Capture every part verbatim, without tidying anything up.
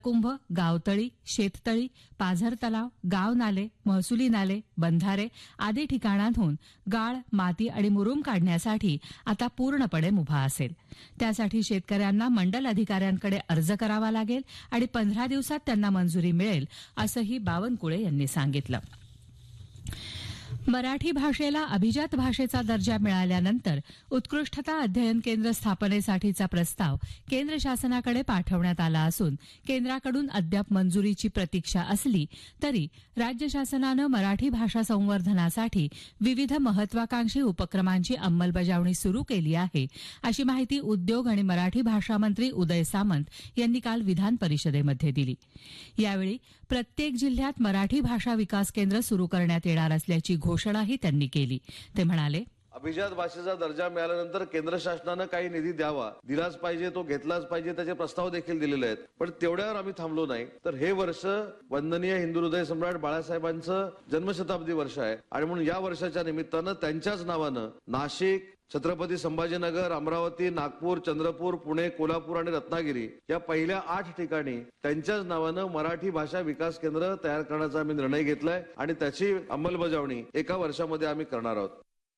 कुंभ, गावतळी, शेततळी, पाझर तलाव, गाव नाले, महसुली नाले, बंधारे आदी ठिकाणांहून गाळ, माती आणि मुरुम काढण्यासाठी आता पूर्णपणे मुभा असेल. त्यासाठी शेतकऱ्यांना मंडल अधिकाऱ्यांकडे अर्ज करावा लागेल आणि पंधरा दिवसात त्यांना मंजुरी मिळेल, असंही बावनकुळे यांनी सांगितलं. मराठी भाषेला अभिजात भाषेचा दर्जा मिळाल्यानंतर उत्कृष्टता अध्ययन केंद्र स्थापनेसाठीचा प्रस्ताव केंद्र शासनाकडे पाठवण्यात आला असून केंद्राकडून अद्याप मंजुरीची प्रतीक्षा असली तरी राज्य शासनानं मराठी भाषा संवर्धनासाठी विविध महत्वाकांक्षी उपक्रमांची अंमलबजावणी सुरू केली आहे, अशी माहिती उद्योग आणि मराठी भाषा मंत्री उदय सामंत यांनी काल विधान परिषदेमध्ये दिली. यावेळी प्रत्येक जिल्ह्यात मराठी भाषा विकास केंद्र सुरू करण्यात येणार असल्याची घोषणाही त्यांनी केली. ते म्हणाले, अभिजात भाषेचा दर्जा मिळाल्यानंतर केंद्र शासनानं काही निधी द्यावा, दिलाच पाहिजे, तो घेतलाच पाहिजे, त्याचे प्रस्ताव देखील दिलेले आहेत. पण तेवढ्यावर आम्ही थांबलो नाही. तर हे वर्ष वंदनीय हिंदू हृदय सम्राट बाळासाहेबांचं जन्मशताब्दी वर्ष आहे आणि म्हणून या वर्षाच्या निमित्तानं त्यांच्याच नावानं नाशिक, छत्रपती संभाजीनगर, अमरावती, नागपूर, चंद्रपूर, पुणे, कोल्हापूर आणि रत्नागिरी या पहिल्या आठ ठिकाणी त्यांच्याच नावानं मराठी भाषा विकास केंद्र तयार करण्याचा आम्ही निर्णय घेतलाय आणि त्याची अंमलबजावणी एका वर्षामध्ये आम्ही करणार आहोत.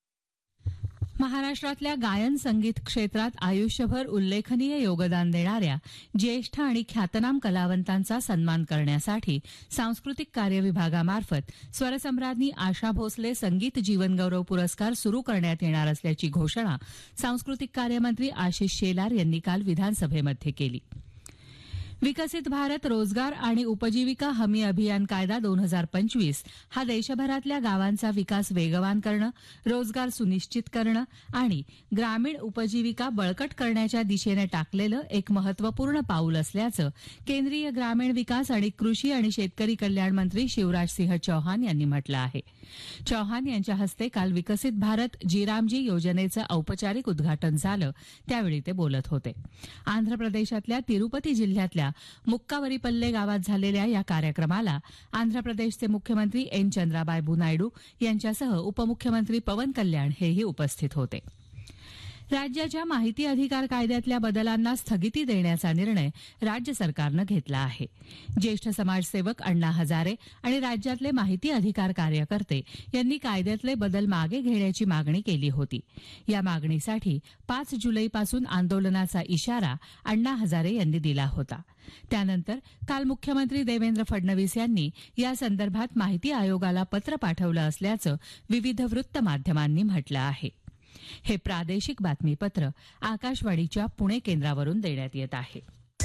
महाराष्ट्रातल्या गायन संगीत क्षेत्रात आयुष्यभर उल्लेखनीय योगदान देणाऱ्या ज्येष्ठ आणि ख्यातनाम कलावंतांचा सन्मान करण्यासाठी सांस्कृतिक कार्य विभागामार्फत स्वरसम्राज्ञी आशा भोसले संगीत जीवनगौरव पुरस्कार सुरू करण्यात येणार असल्याची घोषणा सांस्कृतिक कार्यमंत्री आशिष शेलार यांनी काल विधानसभेमध्ये केली. विकसित भारत रोजगार आणि उपजीविका हमी अभियान कायदा दोन हजार पंचवीस हा देशभरातल्या गावांचा विकास वेगवान करणं, रोजगार सुनिश्चित करणं आणि ग्रामीण उपजीविका बळकट करण्याच्या दिशेने टाकलेलं एक महत्वपूर्ण पाऊल असल्याचं केंद्रीय ग्रामीण विकास आणि कृषी आणि शेतकरी कल्याण मंत्री शिवराज सिंह चौहान यांनी म्हटलं आहे. चौहान यांच्या हस्ते काल विकसित भारत जीरामजी योजनेचं औपचारिक उद्घाटन झालं, त्यावेळी ते बोलत होते. आंध्र प्रदेशातल्या तिरुपती जिल्ह्यातल्या मुक्कावरीपल्ले गावात झालेल्या या कार्यक्रमाला आंध्र प्रदेशचे मुख्यमंत्री एन चंद्राबाबू नायडू यांच्यासह उपमुख्यमंत्री पवन कल्याण हेही उपस्थित होते. राज्याच्या माहिती अधिकार कायद्यातल्या बदलांना स्थगिती देण्याचा निर्णय राज्य सरकारनं घेतला आहे. ज्येष्ठ समाजसेवक अण्णा हजारे आणि राज्यातले माहिती अधिकार कार्यकर्ते यांनी कायद्यातले बदल मागे घेण्याची मागणी केली होती. या मागणीसाठी पाच जुलैपासून आंदोलनाचा इशारा अण्णा हजारे यांनी दिला होता. त्यानंतर काल मुख्यमंत्री देवेंद्र फडणवीस यांनी या संदर्भात माहिती आयोगाला पत्र पाठवलं असल्याचं विविध वृत्तमाध्यमांनी म्हटलं आहे. हे प्रादेशिक बातमीपत्र आकाशवाणीच्या पुणे केंद्रावरून देण्यात येत आहे.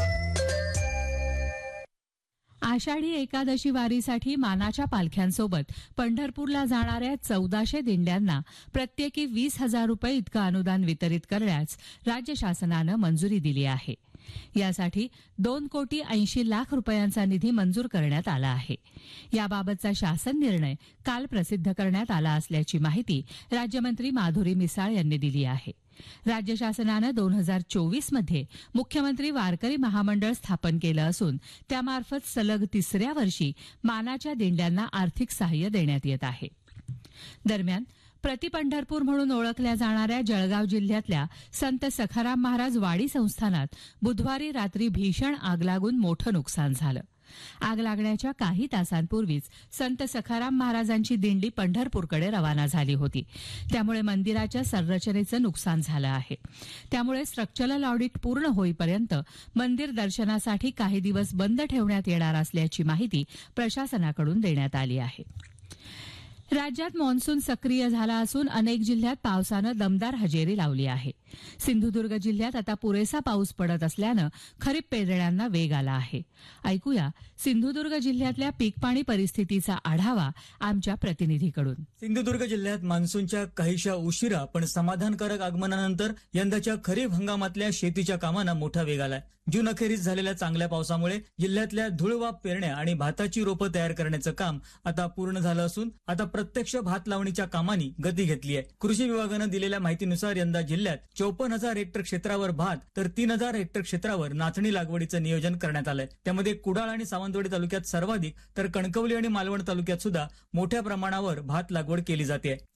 आषाढी एकादशी वारीसाठी मानाच्या पालख्यांसोबत पंढरपूरला जाणाऱ्या चौदाशे दिंड्यांना प्रत्येकी वीस हजार रुपये इतकं अनुदान वितरित करण्यास राज्य शासनानं मंजुरी दिली आहे. यासाठी दोन कोटी ऐंशी लाख रुपयांचा निधी मंजूर करण्यात आला आहे. याबाबतचा शासन निर्णय काल प्रसिद्ध करण्यात आला असल्याची माहिती राज्यमंत्री माधुरी मिसाळ यांनी दिली आहे. राज्य शासनानं दोन हजार चोवीस मध्ये मुख्यमंत्री वारकरी महामंडळ स्थापन केलं असून त्यामार्फत सलग तिसऱ्या वर्षी मानाच्या दिंड्यांना आर्थिक सहाय्य देण्यात येत आहे. दरम्यान प्रतिपंढरपूर म्हणून ओळखल्या जाणाऱ्या जळगाव जिल्ह्यातल्या संत सखाराम महाराज वाडी संस्थानात बुधवारी रात्री भीषण आग लागून मोठं नुकसान झालं. आग लागण्याच्या काही तासांपूर्वीच संत सखाराम महाराजांची दिंडी पंढरपूरकडे रवाना झाली होती. त्यामुळे मंदिराच्या संरचनेचं नुकसान झालं आहे. त्यामुळे स्ट्रक्चरल ऑडिट पूर्ण होईपर्यंत मंदिर दर्शनासाठी काही दिवस बंद ठेवण्यात येणार असल्याची माहिती प्रशासनाकडून देण्यात आली आहे. राज्यात मान्सून सक्रिय झाला असून अनेक जिल्ह्यात पावसानं दमदार हजेरी लावली आहे. सिंधुदुर्ग जिल्ह्यात आता पुरेसा पाऊस पडत असल्यानं खरीप पेरण्यांना वेग आला आहे. ऐकूया सिंधुदुर्ग जिल्ह्यातल्या पीकपाणी परिस्थितीचा आढावा आमच्या प्रतिनिधीकडून. सिंधुदुर्ग जिल्ह्यात मान्सूनच्या काहीशा उशिरा पण समाधानकारक आगमनानंतर यंदाच्या खरीप हंगामातल्या शेतीच्या कामांना मोठा वेग आलाय. जून अखेरीस झालेल्या चांगल्या पावसामुळे जिल्ह्यातल्या धुळवाप पेरण्या आणि भाताची रोपं तयार करण्याचं काम आता पूर्ण झालं असून आता प्रत्यक्ष भात लावणीच्या कामांनी गती घेतली आहे. कृषी विभागानं दिलेल्या माहितीनुसार यंदा जिल्ह्यात चौपन्न हजार हेक्टर क्षेत्रावर भात तर तीन हजार हेक्टर क्षेत्रावर नाचणी लागवडीचं नियोजन करण्यात आलंय. त्यामध्ये कुडाळ आणि सावंतवाडी तालुक्यात सर्वाधिक तर कणकवली आणि मालवण तालुक्यात सुद्धा मोठ्या प्रमाणावर भात लागवड केली जाते.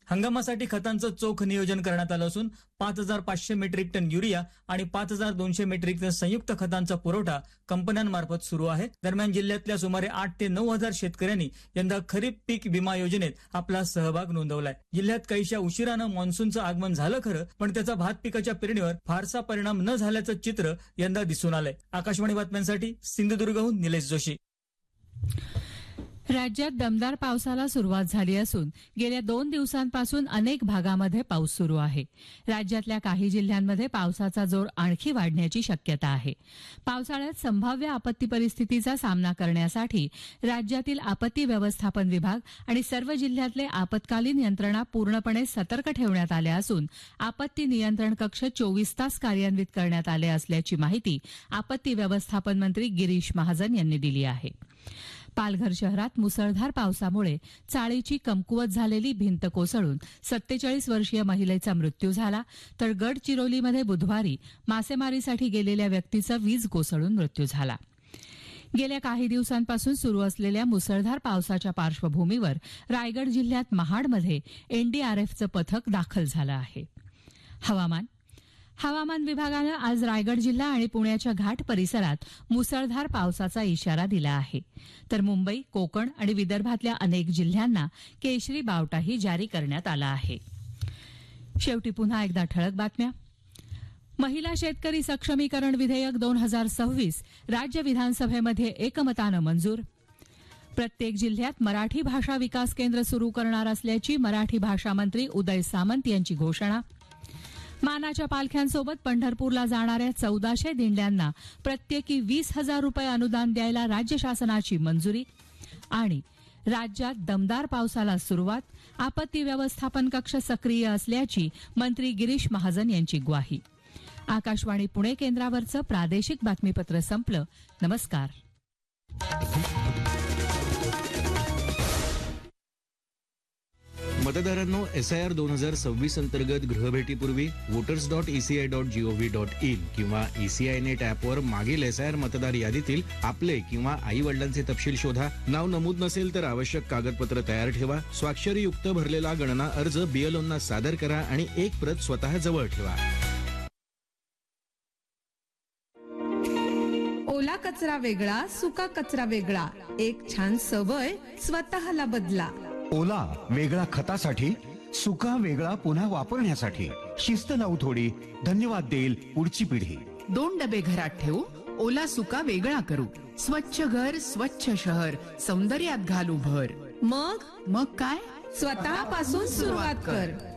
हंगामासाठी खतांचं चोख नियोजन करण्यात आलं असून पाच हजार पाचशे मेट्रिक टन युरिया आणि पाच हजार दोनशे मेट्रिक टन संयुक्त खतांचा पुरवठा कंपन्यांमार्फत सुरू आहे. दरम्यान जिल्ह्यातल्या सुमारे आठ ते नऊ हजार शेतकऱ्यांनी यंदा खरीप पीक विमा योजनेत आपला सहभाग नोंदवलाय. जिल्ह्यात काहीशा उशिरानं मान्सूनचं आगमन झालं खरं, पण त्याचा भात पिकाच्या पेरणीवर फारसा परिणाम न झाल्याचं चित्र यंदा दिसून आलंय. आकाशवाणी बातम्यांसाठी सिंधुदुर्गहून निलेश जोशी. राज्यात दमदार पावसाला सुरुवात झाली असून गेल्या दोन दिवसांपासून अनेक भागामध्ये पाऊस सुरू आहे. राज्यातल्या काही जिल्ह्यांमध्ये पावसाचा जोर आणखी वाढण्याची शक्यता आहे. पावसाळ्यात संभाव्य आपत्ती परिस्थितीचा सामना करण्यासाठी राज्यातील आपत्ती व्यवस्थापन विभाग आणि सर्व जिल्ह्यातले आपत्कालीन यंत्रणा पूर्णपणे सतर्क ठेवण्यात आल्या असून आपत्ती नियंत्रण कक्ष चोवीस तास कार्यान्वित करण्यात आले असल्याची माहिती आपत्ती व्यवस्थापन मंत्री गिरीश महाजन यांनी दिली आहे. पालघर शहरात मुसळधार पावसामुळे चाळीची कमकुवत झालेली भिंत कोसळून सत्तेचाळीस वर्षीय महिलेचा मृत्यू झाला, तर गडचिरोलीमध्ये बुधवारी मासेमारीसाठी गेलेल्या व्यक्तीचा वीज कोसळून मृत्यू झाला. गेल्या काही दिवसांपासून सुरू असलेल्या मुसळधार पावसाच्या पार्श्वभूमीवर रायगड जिल्ह्यात महाडमध्ये एनडीआरएफचं पथक दाखल झालं आहे. हवामान हवामान विभागानं आज रायगड जिल्हा आणि पुण्याच्या घाट परिसरात मुसळधार पावसाचा इशारा दिला आहे, तर मुंबई, कोकण आणि विदर्भातल्या अनेक जिल्ह्यांना केशरी बावटाही जारी करण्यात आला आहे. शेवटी पुन्हा एकदा ठळक बातम्या. महिला शेतकरी सक्षमीकरण विधेयक दोन हजार सव्वीस राज्य विधानसभेमध्ये एकमतानं मंजूर. प्रत्येक जिल्ह्यात मराठी भाषा विकास केंद्र सुरू करणार असल्याची मराठी भाषा मंत्री उदय सामंत यांची घोषणा. मानाच्या पालख्यांसोबत पंढरपूरला जाणाऱ्या चौदाशे दिंड्यांना प्रत्येकी वीस हजार रुपये अनुदान द्यायला राज्य शासनाची मंजुरी. आणि राज्यात दमदार पावसाला सुरुवात, आपत्ती व्यवस्थापन कक्ष सक्रिय असल्याची मंत्री गिरीश महाजन यांची ग्वाही. आकाशवाणी पुणे केंद्रावरचं प्रादेशिक बातमीपत्र संपलं. नमस्कार. मतदारांनो, एस आय आर दोन हजार सव्वीस अंतर्गत गृहभेटीपूर्वी voters dot ECI dot G O V dot in किंवा ईसीआय नेट ऍपवर मागील एस आय आर मतदार यादीतील आपले किंवा आई वडिलांचे तपशील शोधा. नाव नमूद नसेल तर आवश्यक कागदपत्र तयार ठेवा. स्वाक्षरीयुक्त भरलेला गणना अर्ज बीएलओंना सादर करा आणि एक प्रत स्वतः जवळ ठेवा. ओला कचरा वेगळा, सुका कचरा वेगळा. एक छान सवय स्वतःला बदला. ओला वेगळा खतासाठी, सुका वेगळा पुन्हा वापरण्यासाठी. शिस्त लावू थोडी, धन्यवाद देईल पुढची पिढी. दोन डबे घरात ठेवू, ओला सुका वेगळा करू. स्वच्छ घर, स्वच्छ शहर, सौंदर्यात घालू भर. मग मग काय, स्वतःपासून सुरुवात कर.